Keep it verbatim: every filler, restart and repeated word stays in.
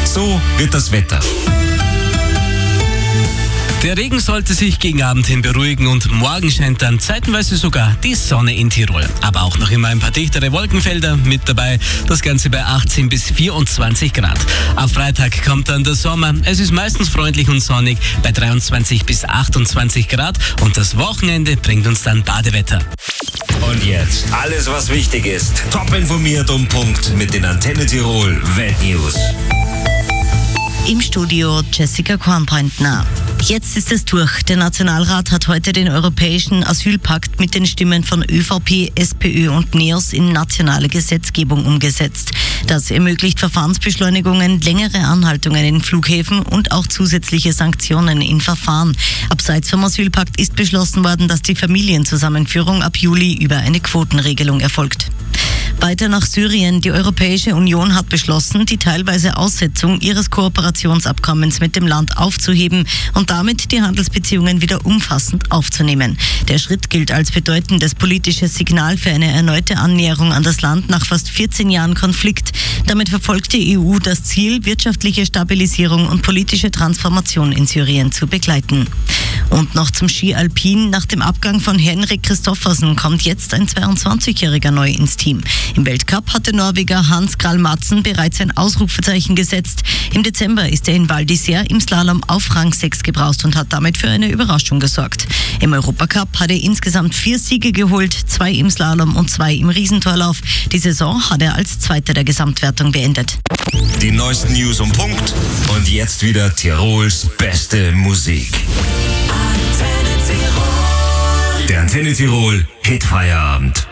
So wird das Wetter. Der Regen sollte sich gegen Abend hin beruhigen und morgen scheint dann zeitenweise sogar die Sonne in Tirol. Aber auch noch immer ein paar dichtere Wolkenfelder mit dabei. Das Ganze bei achtzehn bis vierundzwanzig Grad. Am Freitag kommt dann der Sommer. Es ist meistens freundlich und sonnig bei dreiundzwanzig bis achtundzwanzig Grad. Und das Wochenende bringt uns dann Badewetter. Und jetzt alles, was wichtig ist. Top informiert um Punkt mit den Antenne Tirol Weltnews. Im Studio Jessica Kornbrandner. Jetzt ist es durch. Der Nationalrat hat heute den europäischen Asylpakt mit den Stimmen von ÖVP, SPÖ und NEOS in nationale Gesetzgebung umgesetzt. Das ermöglicht Verfahrensbeschleunigungen, längere Anhaltungen in Flughäfen und auch zusätzliche Sanktionen in Verfahren. Abseits vom Asylpakt ist beschlossen worden, dass die Familienzusammenführung ab Juli über eine Quotenregelung erfolgt. Weiter nach Syrien. Die Europäische Union hat beschlossen, die teilweise Aussetzung ihres Kooperationsabkommens mit dem Land aufzuheben und damit die Handelsbeziehungen wieder umfassend aufzunehmen. Der Schritt gilt als bedeutendes politisches Signal für eine erneute Annäherung an das Land nach fast vierzehn Jahren Konflikt. Damit verfolgt die E U das Ziel, wirtschaftliche Stabilisierung und politische Transformation in Syrien zu begleiten. Und noch zum Ski Alpin. Nach dem Abgang von Henrik Kristoffersen kommt jetzt ein zweiundzwanzigjähriger neu ins Team. Im Weltcup hat der Norweger Hans Krall Madsen bereits ein Ausrufezeichen gesetzt. Im Dezember ist er in Val d'Isère im Slalom auf Rang sechs gebraust und hat damit für eine Überraschung gesorgt. Im Europacup hat er insgesamt vier Siege geholt, zwei im Slalom und zwei im Riesentorlauf. Die Saison hat er als Zweiter der Gesamtwertung beendet. Die neuesten News um Punkt und jetzt wieder Tirols beste Musik. Der Antenne Tirol Hitfeierabend.